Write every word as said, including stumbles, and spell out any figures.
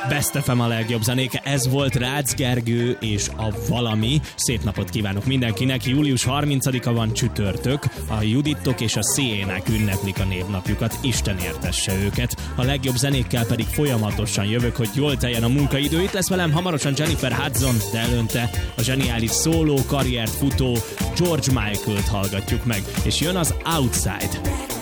Best ef em a legjobb zenéke, ez volt Rácz Gergő és a Valami. Szép napot kívánok mindenkinek, július harmincadika van, csütörtök, a Judittok és a Sziénák ünneplik a névnapjukat, Isten értesse őket. A legjobb zenékkel pedig folyamatosan jövök, hogy jól teljen a munkaidő. Itt lesz velem hamarosan Jennifer Hudson, de előtte a zseniális szóló, karriert futó George Michael-t hallgatjuk meg, és jön az Outside.